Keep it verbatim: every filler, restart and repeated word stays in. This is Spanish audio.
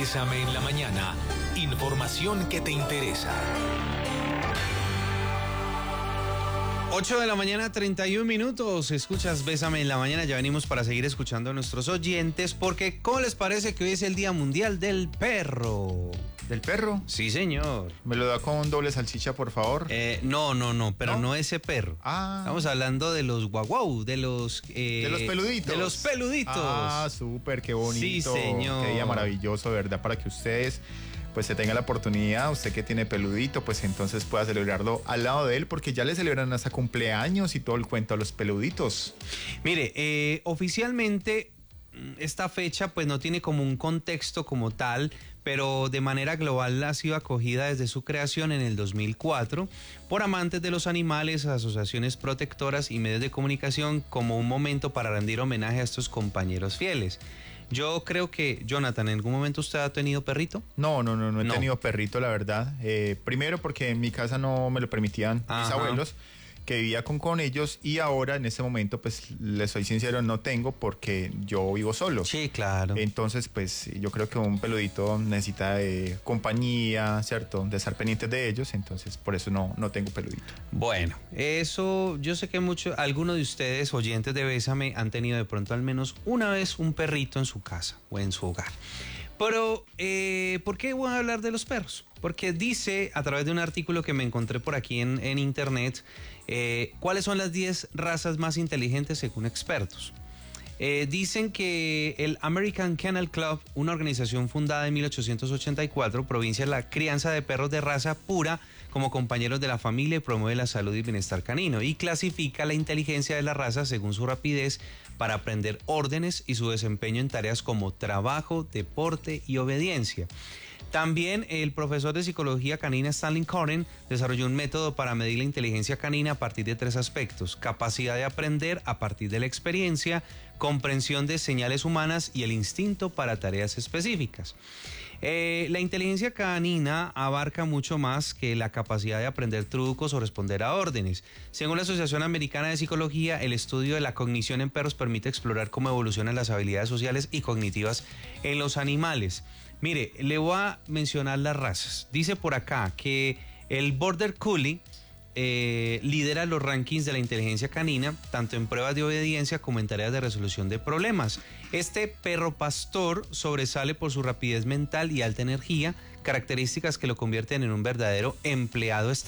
Bésame en la mañana. Información que te interesa. ocho de la mañana, treinta y un minutos. Escuchas Bésame en la mañana. Ya venimos para seguir escuchando a nuestros oyentes porque, ¿cómo les parece que hoy es el Día Mundial del Perro? ¿Del perro? Sí, señor. ¿Me lo da con doble salchicha, por favor? Eh, no, no, no, pero no, ¿No? ese perro. Ah. Estamos hablando de los guau guau, de los... Eh, de los peluditos. De los peluditos. Ah, súper, qué bonito. Sí, señor. Qué día maravilloso, ¿verdad? Para que ustedes pues se tenga la oportunidad, usted que tiene peludito, pues entonces pueda celebrarlo al lado de él, porque ya le celebran hasta cumpleaños y todo el cuento a los peluditos. Mire, eh, oficialmente esta fecha pues no tiene como un contexto como tal, pero de manera global ha sido acogida desde su creación en el dos mil cuatro por amantes de los animales, asociaciones protectoras y medios de comunicación como un momento para rendir homenaje a estos compañeros fieles. Yo creo que, Jonathan, ¿en algún momento usted ha tenido perrito? No, no, no, no he No. tenido perrito, la verdad. Eh, primero porque en mi casa no me lo permitían mis Ajá. abuelos, que vivía con, con ellos, y ahora en este momento, pues les soy sincero, no tengo porque yo vivo solo. Sí, claro. Entonces, pues yo creo que un peludito necesita de compañía, ¿cierto? De estar pendientes de ellos, entonces por eso no, no tengo peludito. Bueno, eso yo sé que muchos, algunos de ustedes, oyentes de Bésame, han tenido de pronto al menos una vez un perrito en su casa o en su hogar. Pero, eh, ¿por qué voy a hablar de los perros? Porque dice, a través de un artículo que me encontré por aquí en, en internet, eh, cuáles son las diez razas más inteligentes según expertos. Eh, dicen que el American Kennel Club, una organización fundada en mil ochocientos ochenta y cuatro, provincia la crianza de perros de raza pura como compañeros de la familia y promueve la salud y bienestar canino, y clasifica la inteligencia de la raza según su rapidez para aprender órdenes y su desempeño en tareas como trabajo, deporte y obediencia. También el profesor de psicología canina Stanley Coren desarrolló un método para medir la inteligencia canina a partir de tres aspectos: capacidad de aprender a partir de la experiencia, comprensión de señales humanas y el instinto para tareas específicas. Eh, la inteligencia canina abarca mucho más que la capacidad de aprender trucos o responder a órdenes. Según la Asociación Americana de Psicología, el estudio de la cognición en perros permite explorar cómo evolucionan las habilidades sociales y cognitivas en los animales. Mire, le voy a mencionar las razas. Dice por acá que el Border Collie eh, lidera los rankings de la inteligencia canina, tanto en pruebas de obediencia como en tareas de resolución de problemas. Este perro pastor sobresale por su rapidez mental y alta energía, características que lo convierten en un verdadero empleado estable.